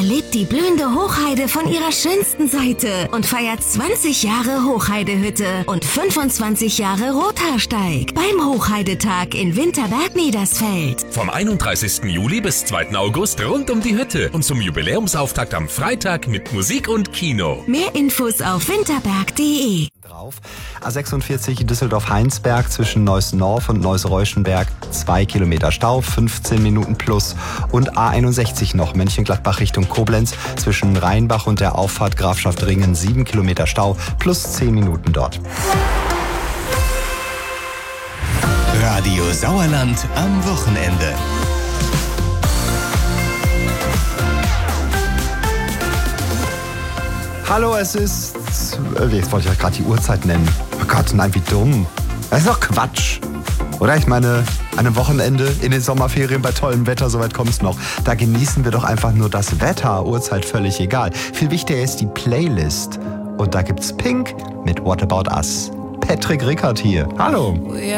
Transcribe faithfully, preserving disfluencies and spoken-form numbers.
erlebt die blühende Hochheide von ihrer schönsten Seite und feiert zwanzig Jahre Hochheidehütte und fünfundzwanzig Jahre Rothaarsteig beim Hochheidetag in Winterberg-Niedersfeld. Vom einunddreißigsten Juli bis zweiten August rund um die Hütte und zum Jubiläumsauftakt am Freitag mit Musik und Kino. Mehr Infos auf winterberg punkt de. Drauf. A sechsundvierzig Düsseldorf-Heinsberg zwischen Neuss-Norf und Neuss-Reuschenberg zwei Kilometer Stau, fünfzehn Minuten plus. Und A einundsechzig noch Mönchengladbach Richtung Koblenz zwischen Rheinbach und der Auffahrt Grafschaft Ringen sieben Kilometer Stau plus zehn Minuten dort. Radio Sauerland am Wochenende. Hallo, es ist... Jetzt wollte ich euch gerade die Uhrzeit nennen. Oh Gott, nein, wie dumm. Das ist doch Quatsch. Oder? Ich meine, an einem Wochenende in den Sommerferien bei tollem Wetter, soweit kommt es noch. Da genießen wir doch einfach nur das Wetter. Uhrzeit völlig egal. Viel wichtiger ist die Playlist. Und da gibt's Pink mit What About Us. Patrick Rickard hier. Hallo.